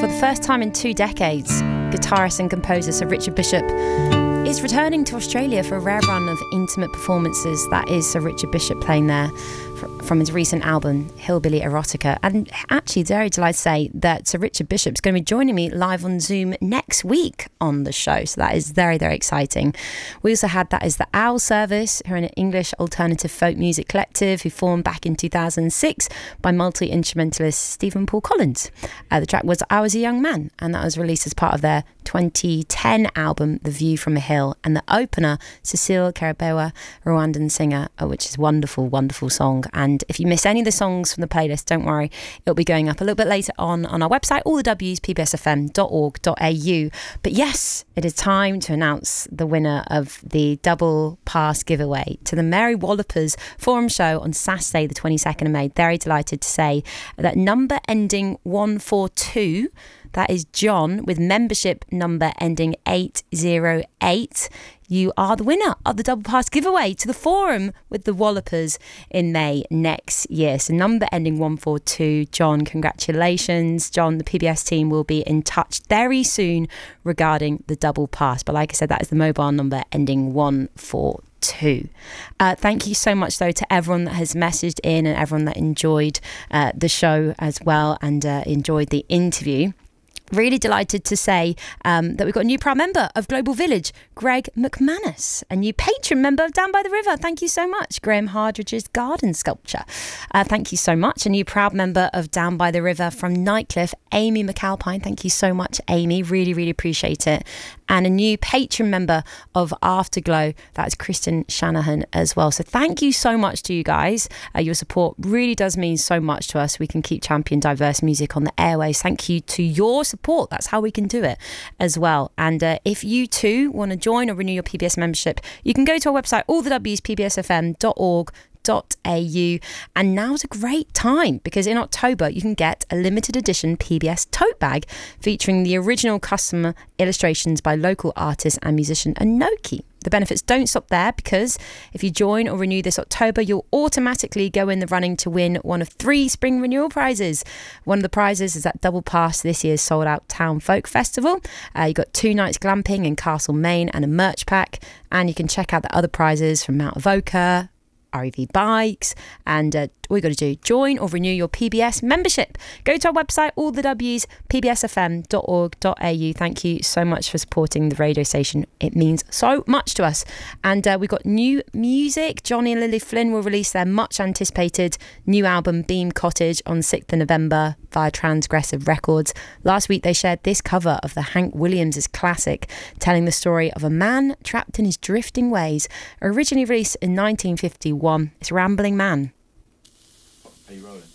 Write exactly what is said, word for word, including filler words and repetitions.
For the first time in two decades, guitarist and composer Sir Richard Bishop is returning to Australia for a rare run of intimate performances. That is Sir Richard Bishop playing there from his recent album Hillbilly Erotica. And actually very delighted to say that Sir Richard Bishop's going to be joining me live on Zoom next week on the show, so that is very very exciting. We also had That Is the Owl Service, who are an English alternative folk music collective who formed back in two thousand six by multi-instrumentalist Stephen Paul Collins. Uh, the track was I Was a Young Man, and that was released as part of their twenty ten album The View from a Hill. And the opener, Cecile Karabewa, Rwandan singer, uh, which is a wonderful wonderful song. And if you miss any of the songs from the playlist, don't worry, it'll be going up a little bit later on on our website, all the W's, p b s f m dot org dot a u. But yes, it is time to announce the winner of the double pass giveaway to the Mary Wallopers Forum Show on Saturday the twenty-second of May. Very delighted to say that number ending one four two, that is John, with membership number ending eight zero eight. You are the winner of the double pass giveaway to the Forum with the Wallopers in May next year. So number ending one four two, John, congratulations. John, the P B S team will be in touch very soon regarding the double pass. But like I said, that is the mobile number ending one four two. Uh, thank you so much though to everyone that has messaged in and everyone that enjoyed uh, the show as well and uh, enjoyed the interview. Really delighted to say um, that we've got a new proud member of Global Village, Greg McManus, a new patron member of Down by the River. Thank you so much. Graham Hardridge's garden sculpture. Uh, thank you so much. A new proud member of Down by the River from Nightcliff, Amy McAlpine. Thank you so much, Amy. Really, really appreciate it. And a new patron member of Afterglow, that's Kristen Shanahan as well. So thank you so much to you guys. Uh, your support really does mean so much to us. We can keep championing diverse music on the airways. Thank you to your support. That's how we can do it as well. And uh, if you too want to join or renew your P B S membership, you can go to our website, all the W's, p b s f m dot org dot a u. And now's a great time because in October you can get a limited edition P B S tote bag featuring the original custom illustrations by local artist and musician Anoki. The benefits don't stop there because if you join or renew this October, you'll automatically go in the running to win one of three spring renewal prizes. One of the prizes is that double pass to this year's sold out Town Folk Festival. Uh, you've got two nights glamping in Castlemaine and a merch pack. And you can check out the other prizes from Mount Avoca, R E V Bikes, and uh, all you got to do, join or renew your P B S membership. Go to our website, all the W's, p b s f m dot org dot a u. Thank you so much for supporting the radio station. It means so much to us. And uh, we've got new music. Johnny and Lily Flynn will release their much anticipated new album Beam Cottage on sixth of November via Transgressive Records. Last week they shared this cover of the Hank Williams' classic, telling the story of a man trapped in his drifting ways. Originally released in nineteen fifty-one, it's Rambling Man. Are you rolling?